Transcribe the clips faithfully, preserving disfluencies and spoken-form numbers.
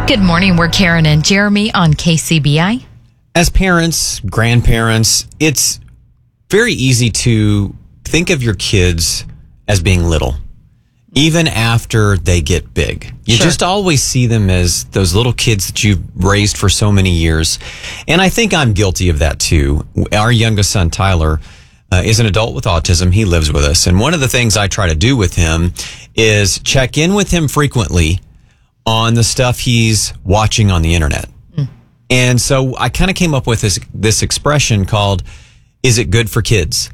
Good morning. We're Karen and Jeremy on K C B I. As parents, grandparents, it's very easy to think of your kids as being little, even after they get big. You Sure. just always see them as those little kids that you've raised for so many years. And I think I'm guilty of that too. Our youngest son, Tyler, uh, is an adult with autism. He lives with us. And one of the things I try to do with him is check in with him frequently on the stuff he's watching on the internet. Mm. And so I kind of came up with this, this expression called, is it good for kids?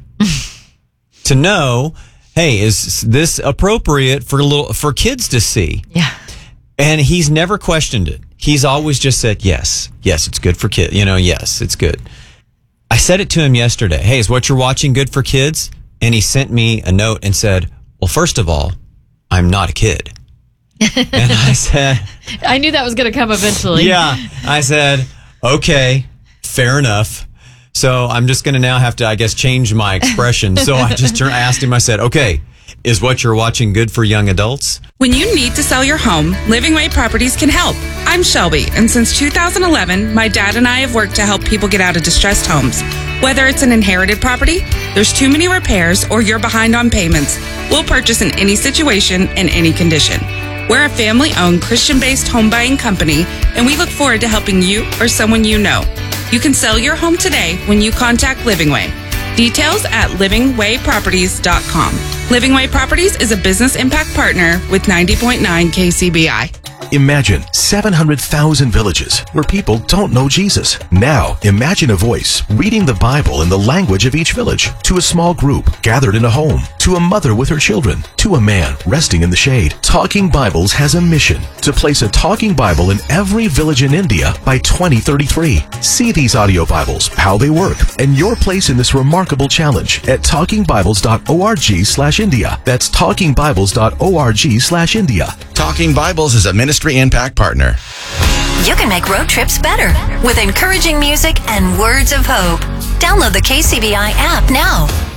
To know, hey, is this appropriate for little, for kids to see? Yeah. And he's never questioned it. He's always just said, yes, yes, it's good for kids. You know, yes, it's good. I said it to him yesterday. Hey, is what you're watching good for kids? And he sent me a note and said, well, first of all, I'm not a kid. And I said, I knew that was going to come eventually. Yeah. I said, okay, fair enough. So I'm just going to now have to, I guess, change my expression. So I just turned, asked him, I said, okay, is what you're watching good for young adults? When you need to sell your home, Living Way Properties can help. I'm Shelby, and since two thousand eleven, my dad and I have worked to help people get out of distressed homes. Whether it's an inherited property, there's too many repairs, or you're behind on payments, we'll purchase in any situation and any condition. We're a family-owned, Christian-based home buying company, and we look forward to helping you or someone you know. You can sell your home today when you contact Living Way. Details at living way properties dot com. Living Way Properties is a business impact partner with ninety point nine K C B I. Imagine seven hundred thousand villages where people don't know Jesus. Now, imagine a voice reading the Bible in the language of each village, to a small group gathered in a home, to a mother with her children, to a man resting in the shade. Talking Bibles has a mission to place a talking Bible in every village in India by twenty thirty-three. See these audio Bibles, how they work, and your place in this remarkable challenge at talking bibles dot org slash India. That's talking bibles dot org slash India. Talking Bibles is a ministry impact partner. You can make road trips better with encouraging music and words of hope. Download the K C B I app now.